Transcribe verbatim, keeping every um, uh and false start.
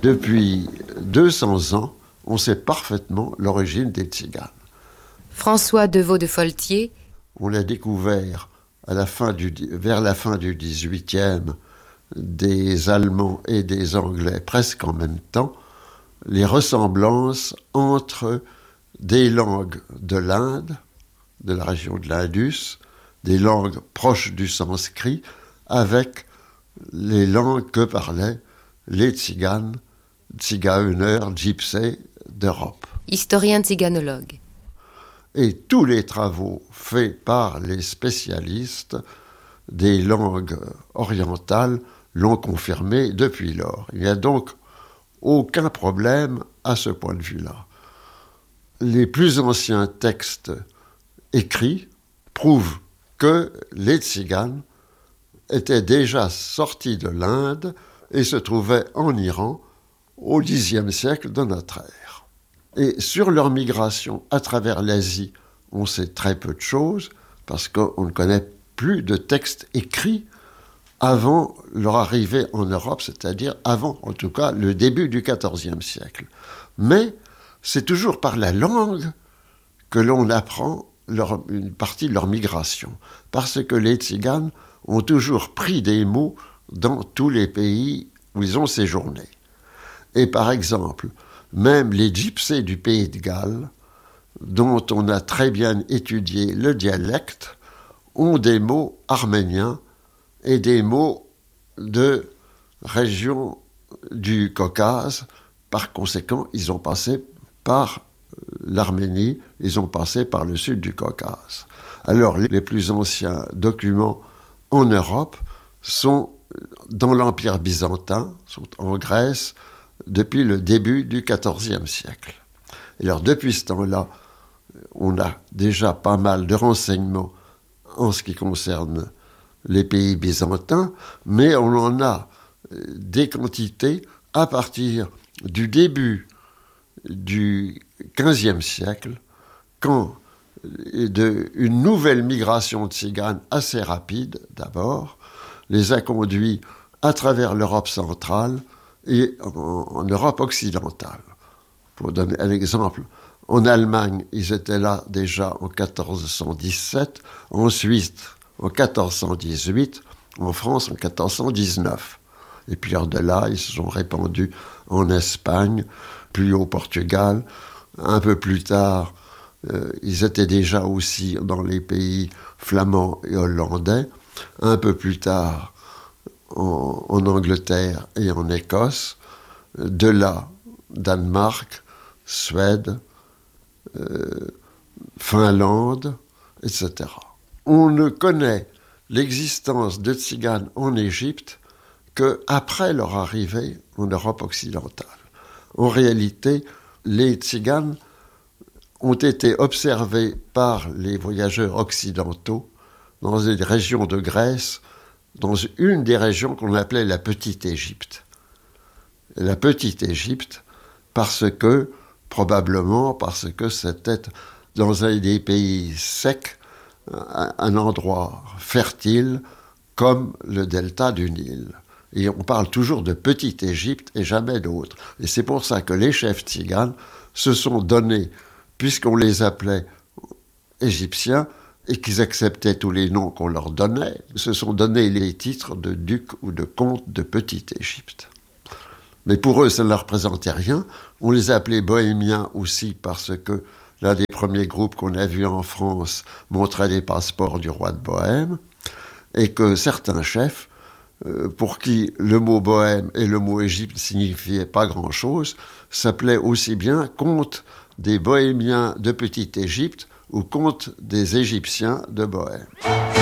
Depuis deux cents ans, on sait parfaitement l'origine des tziganes. François Deveau de Foltier. On l'a découvert à la fin du, vers la fin du dix-huitième, des Allemands et des Anglais presque en même temps, les ressemblances entre des langues de l'Inde, de la région de l'Indus, des langues proches du sanskrit, avec les langues que parlaient les tziganes, Tzigauner, Gypsés d'Europe. Historien tsiganologue. Et tous les travaux faits par les spécialistes des langues orientales l'ont confirmé depuis lors. Il n'y a donc aucun problème à ce point de vue-là. Les plus anciens textes écrits prouvent que les tziganes étaient déjà sortis de l'Inde et se trouvaient en Iran au dixième siècle de notre ère. Et sur leur migration à travers l'Asie, on sait très peu de choses parce qu'on ne connaît plus de textes écrits avant leur arrivée en Europe, c'est-à-dire avant, en tout cas, le début du quatorzième siècle. Mais c'est toujours par la langue que l'on apprend leur, une partie de leur migration, parce que les tziganes ont toujours pris des mots dans tous les pays où ils ont séjourné. Et par exemple, même les gypsés du pays de Galles, dont on a très bien étudié le dialecte, ont des mots arméniens et des mots de région du Caucase. Par conséquent, ils ont passé par l'Arménie, ils ont passé par le sud du Caucase. Alors, les plus anciens documents en Europe sont dans l'Empire byzantin, sont en Grèce, depuis le début du quatorzième siècle. Et alors, depuis ce temps-là, on a déjà pas mal de renseignements en ce qui concerne les pays byzantins, mais on en a des quantités à partir du début du quinzième siècle, quand de, une nouvelle migration de tziganes assez rapide, d'abord, les a conduits à travers l'Europe centrale et en, en Europe occidentale. Pour donner un exemple, en Allemagne, ils étaient là déjà en quatorze cent dix-sept, en Suisse en quatorze cent dix-huit, en France en quatorze cent dix-neuf. Et puis de là, ils se sont répandus en Espagne, puis au Portugal. Un peu plus tard, euh, ils étaient déjà aussi dans les pays flamands et hollandais. Un peu plus tard, en, en Angleterre et en Écosse. De là, Danemark, Suède, euh, Finlande, et cetera. On ne connaît l'existence de tziganes en Égypte qu'après leur arrivée en Europe occidentale. En réalité, les tziganes ont été observés par les voyageurs occidentaux dans une région de Grèce, dans une des régions qu'on appelait la Petite Égypte. La Petite Égypte, parce que, probablement parce que c'était dans un des pays secs, un, un endroit fertile comme le delta du Nil. Et on parle toujours de Petite Égypte et jamais d'autre. Et c'est pour ça que les chefs tziganes se sont donnés, puisqu'on les appelait égyptiens, et qu'ils acceptaient tous les noms qu'on leur donnait, se sont donnés les titres de duc ou de comte de Petite Égypte. Mais pour eux, ça ne leur représentait rien. On les appelait bohémiens aussi parce que l'un des premiers groupes qu'on a vus en France montrait les passeports du roi de Bohême, et que certains chefs, euh, pour qui le mot bohème et le mot Égypte ne signifiaient pas grand-chose, s'appelaient aussi bien comte des bohémiens de Petite Égypte ou comte des Égyptiens de Bohême.